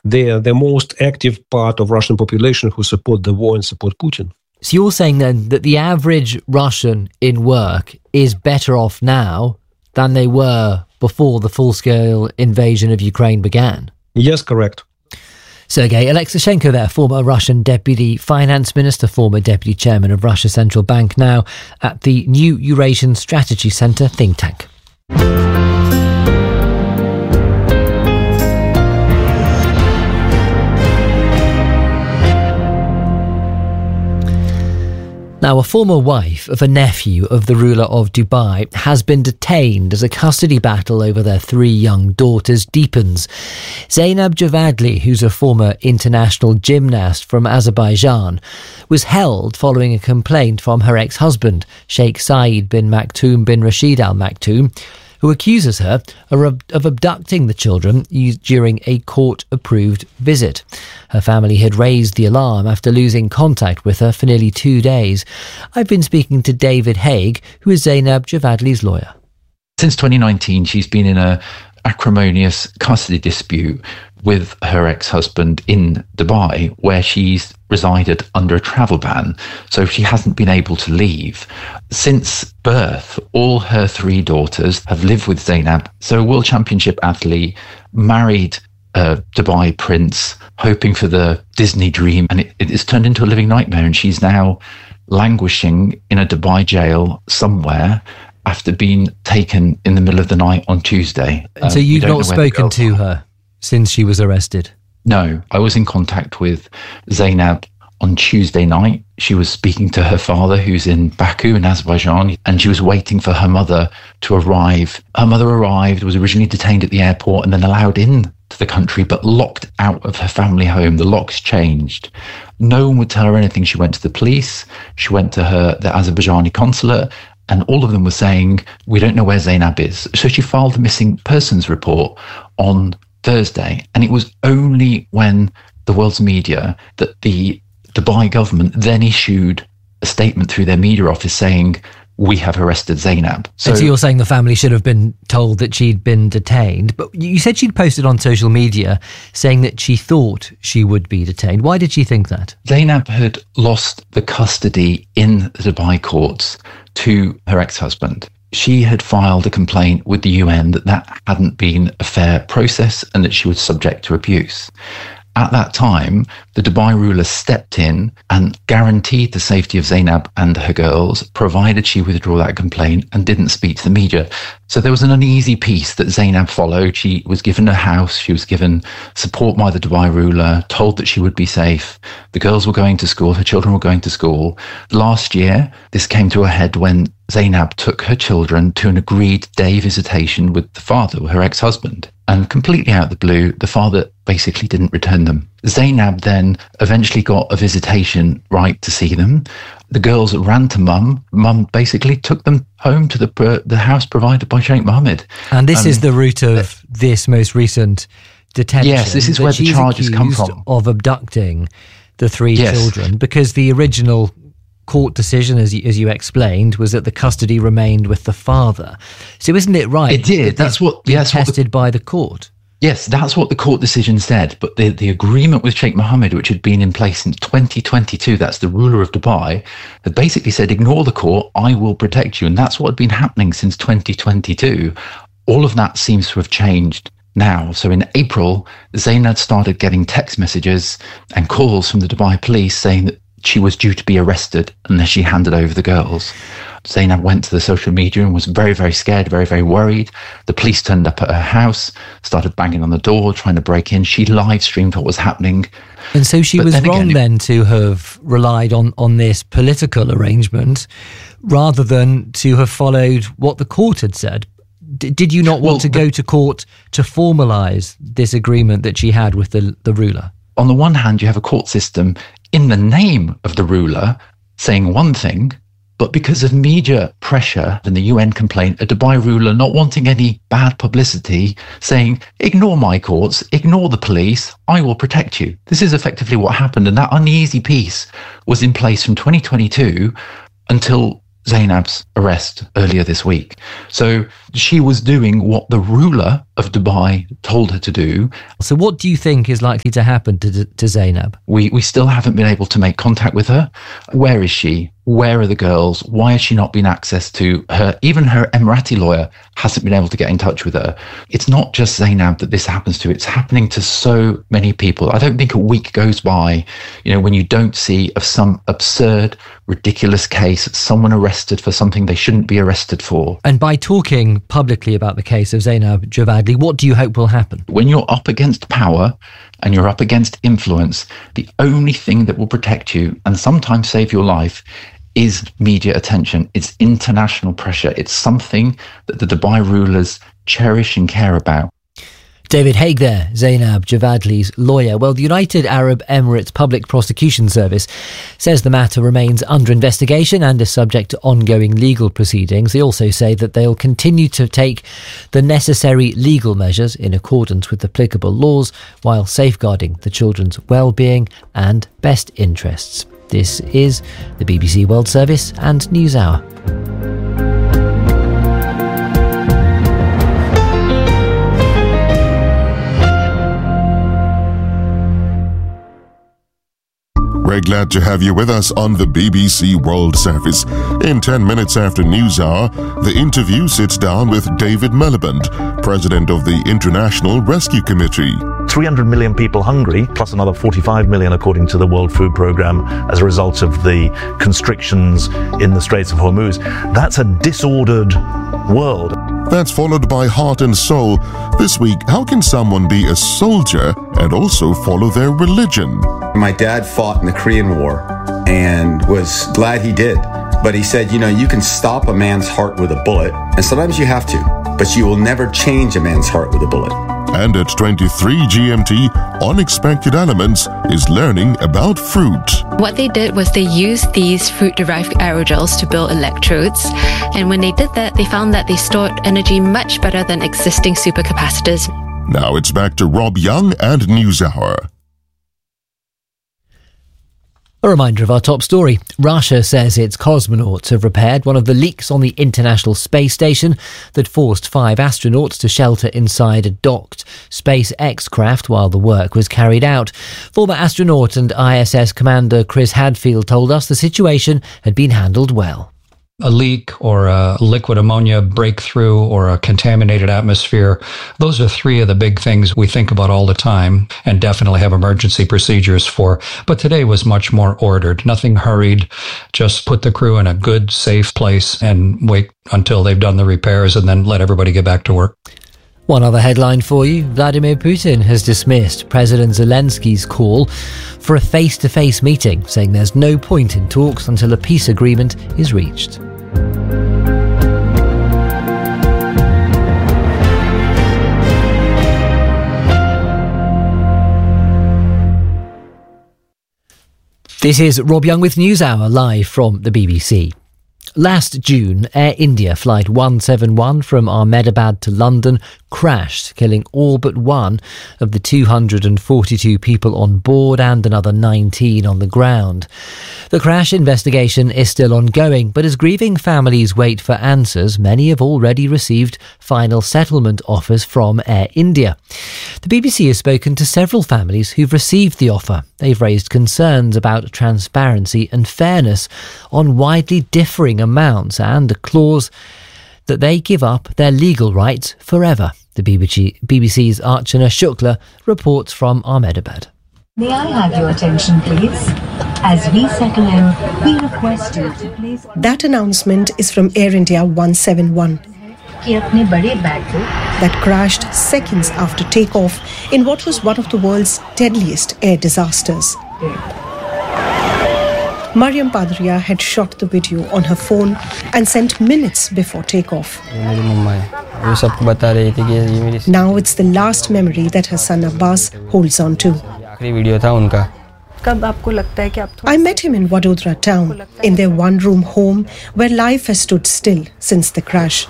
They are the most active part of Russian population who support the war and support Putin. So you're saying then that the average Russian in work is better off now than they were before the full-scale invasion of Ukraine began? Yes, correct. Sergei Alexishenko there, former Russian Deputy Finance Minister, former Deputy Chairman of Russia's Central Bank, now at the New Eurasian Strategy Centre think tank. Now, a former wife of a nephew of the ruler of Dubai has been detained as a custody battle over their 3 young daughters deepens. Zainab Javadli, who's a former international gymnast from Azerbaijan, was held following a complaint from her ex-husband, Sheikh Saeed bin Maktoum bin Rashid Al Maktoum, who accuses her of abducting the children during a court-approved visit. Her family had raised the alarm after losing contact with her for nearly 2 days. I've been speaking to David Haig, who is Zainab Javadli's lawyer. Since 2019, she's been in an acrimonious custody dispute with her ex-husband in Dubai, where she's resided under a travel ban, so she hasn't been able to leave. Since birth, all her 3 daughters have lived with Zainab. So a World Championship athlete, married a Dubai prince, hoping for the Disney dream, and it has turned into a living nightmare, and she's now languishing in a Dubai jail somewhere after being taken in the middle of the night on Tuesday. And so you've not spoken to her since she was arrested? No, I was in contact with Zainab on Tuesday night. She was speaking to her father, who's in Baku in Azerbaijan, and she was waiting for her mother to arrive. Her mother arrived, was originally detained at the airport and then allowed in to the country, but locked out of her family home. The locks changed. No one would tell her anything. She went to the police. She went to the Azerbaijani consulate, and all of them were saying, we don't know where Zainab is. So she filed a missing persons report on Thursday. And it was only when the world's media that the Dubai government then issued a statement through their media office saying, we have arrested Zainab. So you're saying the family should have been told that she'd been detained, but you said she'd posted on social media saying that she thought she would be detained. Why did she think that? Zainab had lost the custody in the Dubai courts to her ex-husband. She had filed a complaint with the UN that hadn't been a fair process and that she was subject to abuse. At that time, the Dubai ruler stepped in and guaranteed the safety of Zainab and her girls, provided she withdrew that complaint and didn't speak to the media. So there was an uneasy peace that Zainab followed. She was given a house, she was given support by the Dubai ruler, told that she would be safe. The girls were going to school, her children were going to school. Last year, this came to a head when Zainab took her children to an agreed day visitation with the father, her ex-husband. And completely out of the blue, the father basically didn't return them. Zainab then eventually got a visitation right to see them. The girls ran to mum. Mum basically took them home to the house provided by Sheikh Mohammed. And this is the root of this most recent detention. Yes, this is where the charges come from. Of abducting the 3 children, because the original court decision, as you explained, was that the custody remained with the father. So isn't it right? It did. That's what tested by the court. Yes, that's what the court decision said. But the agreement with Sheikh Mohammed, which had been in place since 2022, that's the ruler of Dubai, had basically said, ignore the court, I will protect you. And that's what had been happening since 2022. All of that seems to have changed now. So in April, Zainab started getting text messages and calls from the Dubai police saying that she was due to be arrested unless she handed over the girls. Zainab went to the social media and was very, very scared, very, very worried. The police turned up at her house, started banging on the door, trying to break in. She live streamed what was happening. And so she was wrong then to have relied on this political arrangement rather than to have followed what the court had said. Did you not want to go to court to formalise this agreement that she had with the ruler? On the one hand, you have a court system in the name of the ruler saying one thing, but because of media pressure and the UN complaint, a Dubai ruler not wanting any bad publicity, saying, ignore my courts, ignore the police, I will protect you. This is effectively what happened. And that uneasy peace was in place from 2022 until Zainab's arrest earlier this week. So she was doing what the ruler of Dubai told her to do. So what do you think is likely to happen to Zainab? We still haven't been able to make contact with her. Where is she? Where are the girls? Why has she not been access to her? Even her Emirati lawyer hasn't been able to get in touch with her. It's not just Zainab that this happens to. It's happening to so many people. I don't think a week goes by, when you don't see of some absurd, ridiculous case, someone arrested for something they shouldn't be arrested for. And by talking publicly about the case of Zainab Javadli, what do you hope will happen? When you're up against power and you're up against influence, the only thing that will protect you and sometimes save your life is media attention. It's international pressure. It's something that the Dubai rulers cherish and care about. David Haig there, Zainab Javadli's lawyer. Well, the United Arab Emirates Public Prosecution Service says the matter remains under investigation and is subject to ongoing legal proceedings. They also say that they'll continue to take the necessary legal measures in accordance with applicable laws while safeguarding the children's well-being and best interests. This is the BBC World Service and NewsHour. We're glad to have you with us on the BBC World Service. In 10 minutes after NewsHour, the interview sits down with David Miliband, President of the International Rescue Committee. 300 million people hungry, plus another 45 million according to the World Food Programme as a result of the constrictions in the Straits of Hormuz. That's a disordered world. That's followed by Heart and Soul. This week, how can someone be a soldier and also follow their religion? My dad fought in the Korean War and was glad he did. But he said, you can stop a man's heart with a bullet, and sometimes you have to, but you will never change a man's heart with a bullet. And at 23 GMT, Unexpected Elements is learning about fruit. What they did was they used these fruit-derived aerogels to build electrodes. And when they did that, they found that they stored energy much better than existing supercapacitors. Now it's back to Rob Young and NewsHour. A reminder of our top story. Russia says its cosmonauts have repaired one of the leaks on the International Space Station that forced 5 astronauts to shelter inside a docked SpaceX craft while the work was carried out. Former astronaut and ISS commander Chris Hadfield told us the situation had been handled well. A leak or a liquid ammonia breakthrough or a contaminated atmosphere. Those are 3 of the big things we think about all the time and definitely have emergency procedures for. But today was much more ordered, nothing hurried. Just put the crew in a good, safe place and wait until they've done the repairs and then let everybody get back to work. One other headline for you. Vladimir Putin has dismissed President Zelensky's call for a face-to-face meeting, saying there's no point in talks until a peace agreement is reached. This is Rob Young with NewsHour, live from the BBC. Last June, Air India Flight 171 from Ahmedabad to London crashed, killing all but one of the 242 people on board and another 19 on the ground. The crash investigation is still ongoing, but as grieving families wait for answers, many have already received final settlement offers from Air India. The BBC has spoken to several families who've received the offer. They've raised concerns about transparency and fairness on widely differing amounts and a clause that they give up their legal rights forever. The BBC's Archana Shukla reports from Ahmedabad. May I have your attention, please? As we settle in, we request you to please... That announcement is from Air India 171. That crashed seconds after takeoff in what was one of the world's deadliest air disasters. Mariam Padria had shot the video on her phone and sent minutes before takeoff. Now it's the last memory that her son Abbas holds on to. I met him in Vadodara town, in their one-room home where life has stood still since the crash.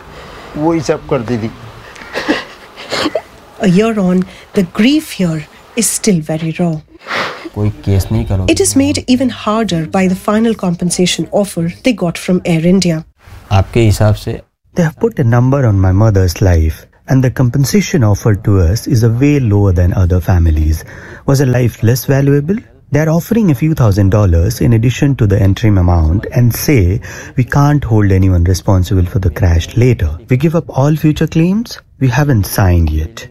A year on, the grief here is still very raw. It is made even harder by the final compensation offer they got from Air India. They have put a number on my mother's life, and the compensation offered to us is a way lower than other families. Was her life less valuable? They are offering a few $1,000s in addition to the interim amount and say we can't hold anyone responsible for the crash later. We give up all future claims? We haven't signed yet.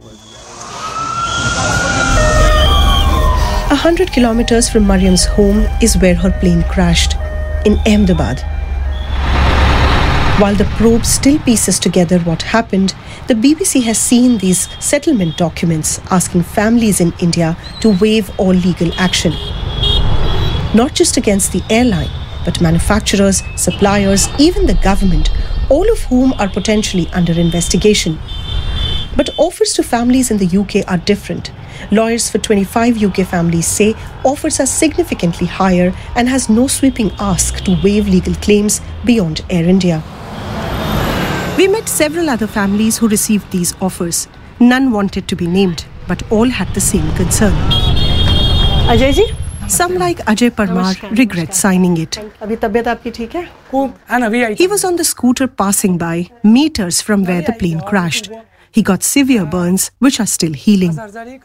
100 kilometers from Mariam's home is where her plane crashed, in Ahmedabad. While the probe still pieces together what happened, the BBC has seen these settlement documents asking families in India to waive all legal action. Not just against the airline, but manufacturers, suppliers, even the government, all of whom are potentially under investigation. But offers to families in the UK are different. Lawyers for 25 UK families say offers are significantly higher and has no sweeping ask to waive legal claims beyond Air India. We met several other families who received these offers. None wanted to be named, but all had the same concern. Ajay ji? Some, like Ajay Parmar, regret signing it. He was on the scooter passing by, meters from where the plane crashed. He got severe burns, which are still healing.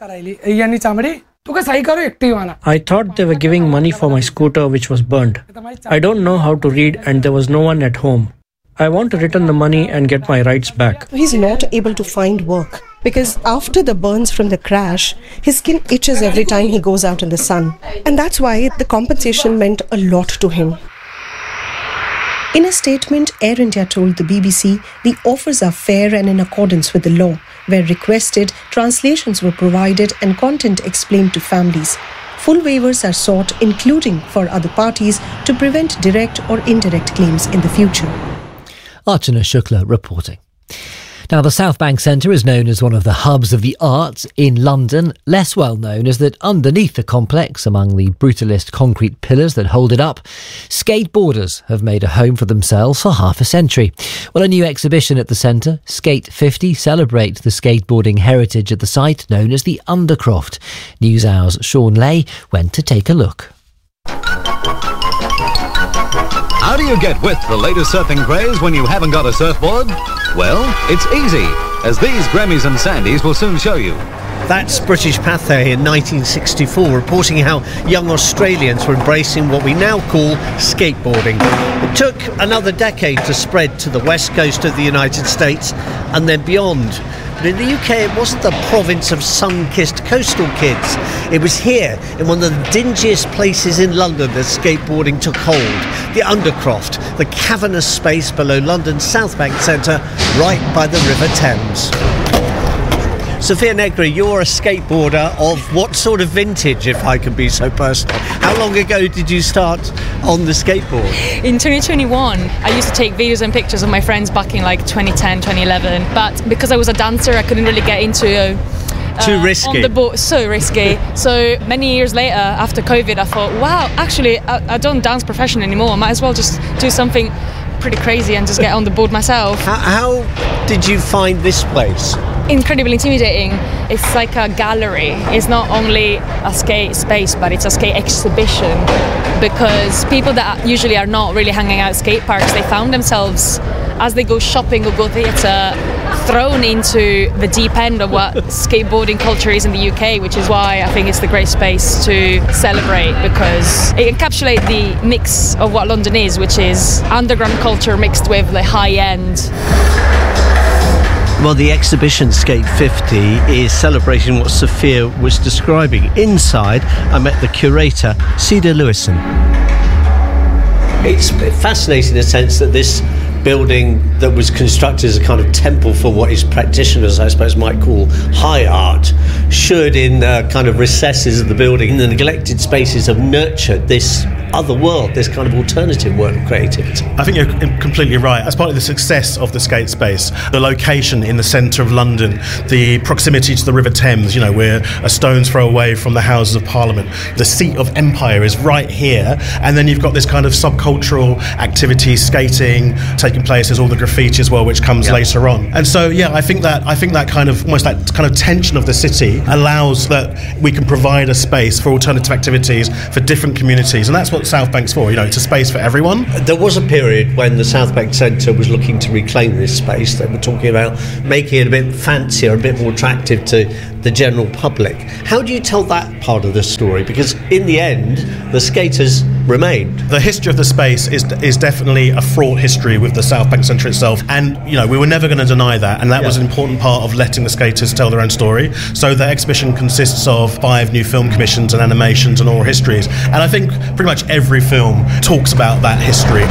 I thought they were giving money for my scooter, which was burned. I don't know how to read and there was no one at home. I want to return the money and get my rights back. He's not able to find work because after the burns from the crash, his skin itches every time he goes out in the sun. And that's why the compensation meant a lot to him. In a statement, Air India told the BBC the offers are fair and in accordance with the law. Where requested, translations were provided and content explained to families. Full waivers are sought, including for other parties, to prevent direct or indirect claims in the future. Archana Shukla reporting. Now, the South Bank Centre is known as one of the hubs of the arts in London. Less well known is that underneath the complex, among the brutalist concrete pillars that hold it up, skateboarders have made a home for themselves for half a century. Well, a new exhibition at the centre, Skate 50, celebrates the skateboarding heritage at the site known as the Undercroft. NewsHour's Sean Lay went to take a look. How do you get with the latest surfing craze when you haven't got a surfboard? Well, it's easy, as these Grammys and Sandys will soon show you. That's British Pathé in 1964, reporting how young Australians were embracing what we now call skateboarding. It took another decade to spread to the west coast of the United States and then beyond. But in the UK, it wasn't the province of sun-kissed coastal kids. It was here, in one of the dingiest places in London, that skateboarding took hold. The Undercroft, the cavernous space below London's South Bank Centre, right by the River Thames. Sophia Negri, you're a skateboarder of what sort of vintage, if I can be so personal? How long ago did you start on the skateboard? In 2021, I used to take videos and pictures of my friends back in like 2010, 2011. But because I was a dancer, I couldn't really get into too risky. On the board, so risky. So many years later, after COVID, I thought, wow, actually, I don't dance professionally anymore. I might as well just do something pretty crazy and just get on the board myself. How did you find this place? Incredibly intimidating. It's like a gallery. It's not only a skate space, but it's a skate exhibition, because people that usually are not really hanging out at skate parks, they found themselves, as they go shopping or go theatre, thrown into the deep end of what skateboarding culture is in the UK, which is why I think it's the great space to celebrate, because it encapsulates the mix of what London is, which is underground culture mixed with the high end. Well, the exhibition Skate 50 is celebrating what Sophia was describing. Inside, I met the curator, Cedar Lewison. It's fascinating in the sense that this building that was constructed as a kind of temple for what his practitioners, I suppose, might call high art, should, in kind of recesses of the building, in the neglected spaces, have nurtured this other world, this kind of alternative world of creativity. I think you're completely right. As part of the success of the skate space, the location in the centre of London, the proximity to the River Thames, you know, we're a stone's throw away from the Houses of Parliament. The seat of empire is right here, and then you've got this kind of subcultural activity, skating, taking place. There's all the graffiti as well, which comes later on. And so, yeah, I think that kind of almost that kind of tension of the city allows that we can provide a space for alternative activities for different communities, and that's what South Bank's for. It's a space for everyone. There was a period when the South Bank Centre was looking to reclaim this space. They were talking about making it a bit fancier, a bit more attractive to the general public. How do you tell that part of the story? Because in the end, the skaters remained. The history of the space is definitely a fraught history with the South Bank Centre itself, and we were never going to deny that, and that was an important part of letting the skaters tell their own story. So the exhibition consists of 5 new film commissions and animations and oral histories, and I think pretty much every film talks about that history.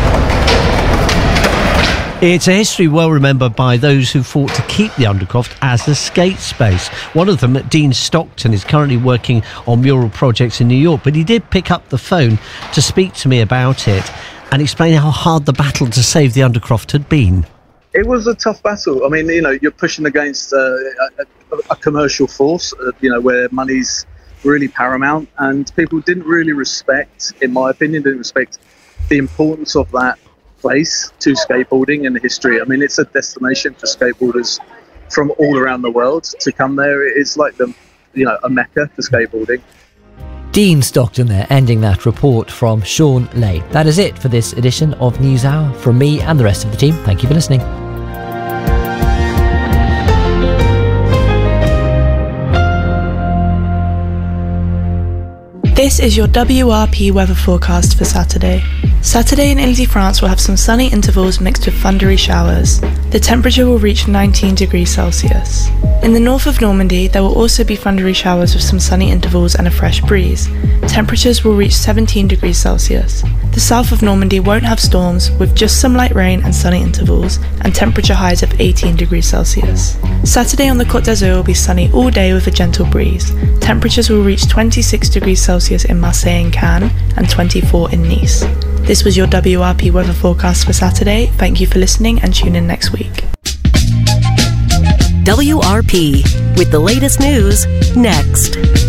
It's a history well remembered by those who fought to keep the Undercroft as a skate space. One of them, Dean Stockton, is currently working on mural projects in New York, but he did pick up the phone to speak to me about it and explain how hard the battle to save the Undercroft had been. It was a tough battle. I mean, you're pushing against a commercial force, where money's really paramount, and people didn't really respect, in my opinion, the importance of that place to skateboarding and history. I mean, it's a destination for skateboarders from all around the world to come there. It's like a mecca for skateboarding. Dean Stockton there, ending that report from Sean Lay. That is it for this edition of NewsHour. From me and the rest of the team, thank you for listening. This is your WRP weather forecast for Saturday. Saturday in Ile-de-France will have some sunny intervals mixed with thundery showers. The temperature will reach 19 degrees Celsius. In the north of Normandy, there will also be thundery showers with some sunny intervals and a fresh breeze. Temperatures will reach 17 degrees Celsius. The south of Normandy won't have storms, with just some light rain and sunny intervals, and temperature highs of 18 degrees Celsius. Saturday on the Côte d'Azur will be sunny all day with a gentle breeze. Temperatures will reach 26 degrees Celsius in Marseille and Cannes, and 24 in Nice. This was your WRP weather forecast for Saturday. Thank you for listening, and tune in next week. WRP, with the latest news next.